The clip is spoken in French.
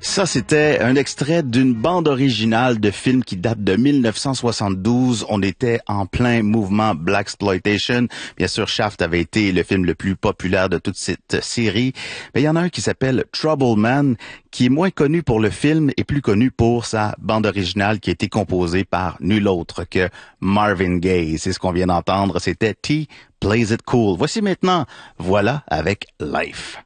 Ça, c'était un extrait d'une bande originale de film qui date de 1972. On était en plein mouvement Blaxploitation. Bien sûr, Shaft avait été le film le plus populaire de toute cette série. Mais il y en a un qui s'appelle Trouble Man, qui est moins connu pour le film et plus connu pour sa bande originale qui a été composée par nul autre que Marvin Gaye. C'est ce qu'on vient d'entendre. C'était T Plays It Cool. Voici maintenant Voilà avec Life.